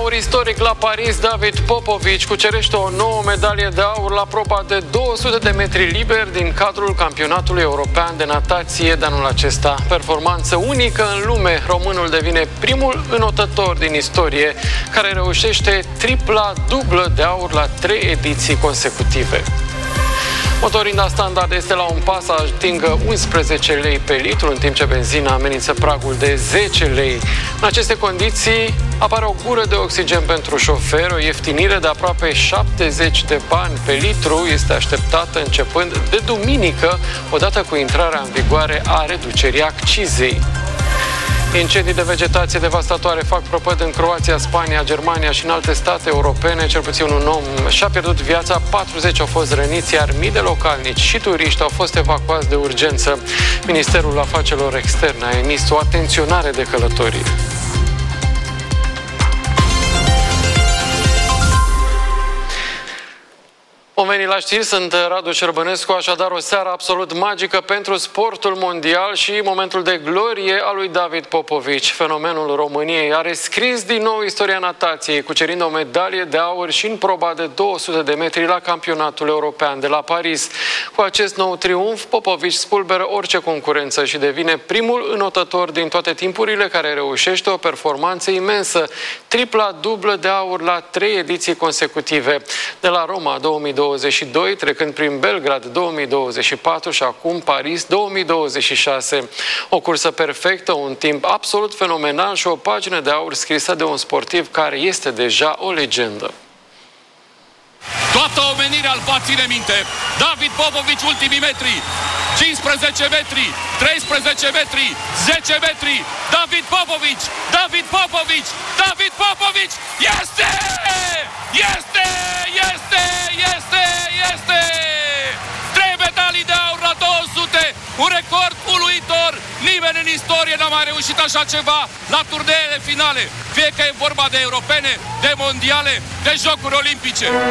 aur istoric la Paris, David Popovici cucerește o nouă medalie de aur la proba de 200 de metri liber din cadrul campionatului european de natație de anul acesta. Performanță unică în lume, românul devine primul înotător din istorie care reușește tripla dublă de aur la 3 ediții consecutive. Motorinda standard este la un pas să atingă 11 lei pe litru, în timp ce benzina amenință pragul de 10 lei. În aceste condiții apare o gură de oxigen pentru șofer, o ieftinire de aproape 70 de bani pe litru este așteptată începând de duminică, odată cu intrarea în vigoare a reducerii accizei. Incendii de vegetație devastatoare fac prăpăd în Croația, Spania, Germania și în alte state europene. Cel puțin un om și-a pierdut viața, 40 au fost răniți, iar mii de localnici și turiști au fost evacuați de urgență. Ministerul Afacerilor Externe a emis o atenționare de călătorie. Oamenii la știri, sunt Radu Șerbănescu, așadar o seară absolut magică pentru sportul mondial și momentul de glorie al lui David Popovici. Fenomenul României a rescris din nou istoria natației, cucerind o medalie de aur și în proba de 200 de metri la campionatul european de la Paris. Cu acest nou triumf, Popovici spulberă orice concurență și devine primul înotător din toate timpurile care reușește o performanță imensă, tripla dublă de aur la 3 ediții consecutive, de la Roma 2022, trecând prin Belgrad 2024 și acum Paris 2026. O cursă perfectă, un timp absolut fenomenal și o pagină de aur scrisă de un sportiv care este deja o legendă. Toată omenirea îl va ține minte. David Popovici, ultimii metri. 15 metri, 13 metri, 10 metri. David Popovici, David Popovici, David Popovici. Este! Este! Este! Este! Este! 3 medalii de aur la 200. Un record uluitor. Nimeni în istorie n-a mai reușit așa ceva la turneele finale. Fie că e vorba de europene, de mondiale, de jocuri olimpice.